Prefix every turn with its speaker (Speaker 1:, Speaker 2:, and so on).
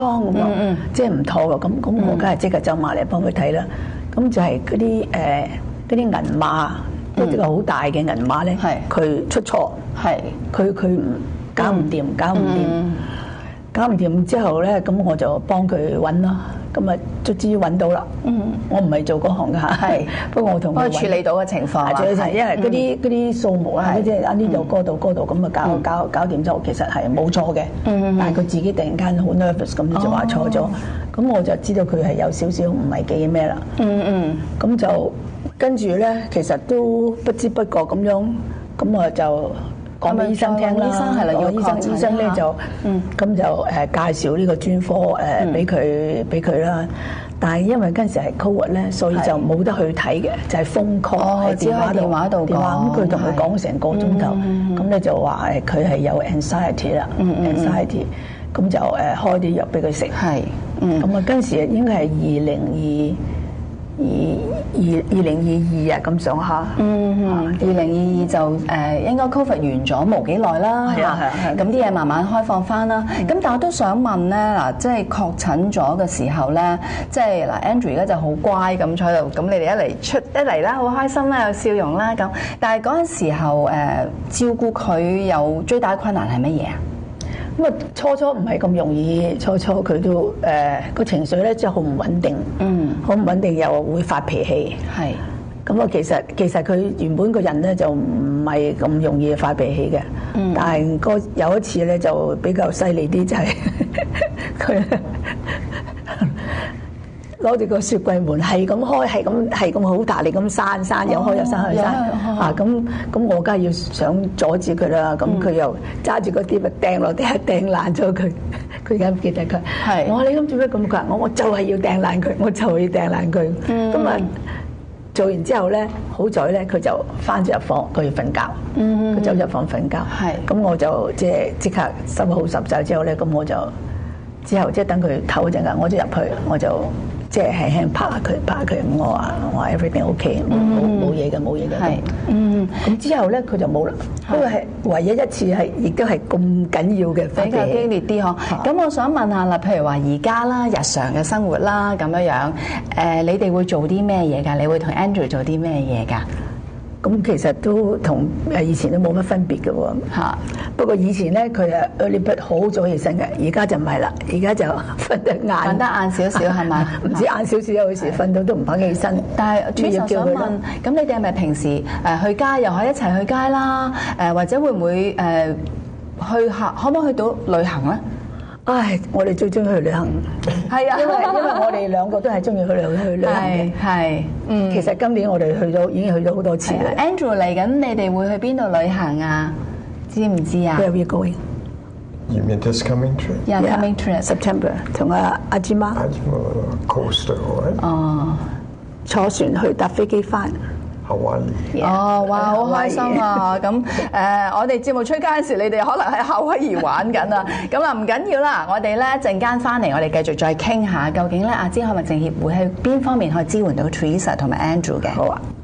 Speaker 1: 咁啊，即係唔妥㗎。咁我梗係即刻走埋嚟幫佢睇啦。咁就係嗰啲銀碼，即係個好大嘅銀碼咧，佢出錯，佢唔搞唔掂，搞唔掂之後咧，咁我就幫佢揾咯。咁啊，卒之揾到啦。我唔係做嗰行㗎，不過我同佢
Speaker 2: 處理到嘅情況啊，
Speaker 1: 因為嗰啲數目啊，即係呢度嗰度咁啊搞掂咗，其實係冇錯嘅。但係佢自己突然間好 nervous 咁就話錯咗，咁我就知道佢係有少少唔係幾咩啦。咁就跟住咧，其實都不知不覺咁樣，咁我就講俾醫生聽啦。醫生咧就咁就介紹呢個專科俾佢啦。但係因為嗰陣時係 COVID 咧，所以就冇得去睇嘅，就係 phone call 喺電話度講。咁佢同佢講成個鐘頭，咁咧就話佢係有 anxiety 啦，anxiety，咁就開啲藥俾佢食。咁啊嗰陣時應該係2022啊咁上下
Speaker 2: ，2022就應該 Covid 完咗冇幾耐啦，咁啲嘢慢慢開放翻啦。咁但我都想問咧，嗱，即係確診咗嘅時候咧，即係嗱 Andrew 而家就好乖咁坐喺度，咁你哋一嚟啦，好開心啦，有笑容啦咁。但係嗰陣時候照顧佢有最大困難係乜嘢啊？
Speaker 1: 咁啊，初唔係咁容易，初佢都個情緒咧，即係好唔穩定，好唔穩定又會發脾氣。咁啊，其實佢原本個人咧就唔係咁容易發脾氣嘅，但係有一次咧就比較犀利啲，就係佢攞住個雪櫃門係咁開，係咁好大力咁閂，又開又閂啊！咁我梗係要想阻止佢啦。咁佢又揸住個碟咪掟落地下掟爛咗佢。佢而家唔記得佢。我話你咁做咩咁？佢話我就係要掟爛佢，我就係要掟爛佢。咁啊做完之後咧，好在咧佢就翻咗入房，佢要瞓覺。佢走入房瞓覺。咁我就即刻收好十走之後咧，咁我就之後即係等佢唞一陣間，我就入去，我就。即係輕輕拍下佢，我話 everything OK， 冇嘢嘅。咁之後咧佢就冇啦，不過係唯一一次係，亦都係咁緊要嘅，
Speaker 2: 比較激烈啲嗬。咁我想問下啦，譬如話而家啦，日常嘅生活啦咁樣，你哋會做啲咩嘢㗎？你會同 Andrew 做啲咩嘢㗎？
Speaker 1: 咁其實都同以前都冇乜分別嘅喎。不過以前咧佢early bird好早起身嘅，而家就唔係啦，而家就瞓得晏
Speaker 2: 少少係咪？
Speaker 1: 唔止晏少少，有時瞓到都唔肯起身。
Speaker 2: 但係主要想問，咁你哋係咪平時去街又可以一齊去街啦？或者會唔會可唔可以去到旅行咧？
Speaker 1: 唉，我哋最中意去旅行。係啊，因為我哋兩個都係中意去旅行嘅。其實今年我哋已經去咗好多次啦。
Speaker 2: Andrew 嚟緊，你哋會去邊度旅行啊？知唔知啊
Speaker 1: ？Where are we going?
Speaker 3: You mean this coming trip?
Speaker 2: Yeah, coming trip.
Speaker 1: September 同阿芝媽。
Speaker 3: Coastal, right?
Speaker 1: 哦，坐船去，搭飛機翻。
Speaker 2: 哦，哇，好開心啊！咁我哋節目出街嗰時，你哋可能喺夏威夷玩緊啊！咁啊唔緊要啦，我哋咧陣間翻嚟，我哋繼續再傾下，究竟咧阿茲海默症協會喺邊方面可以支援到 Teresa 同埋 Andrew 嘅。
Speaker 1: 好啊。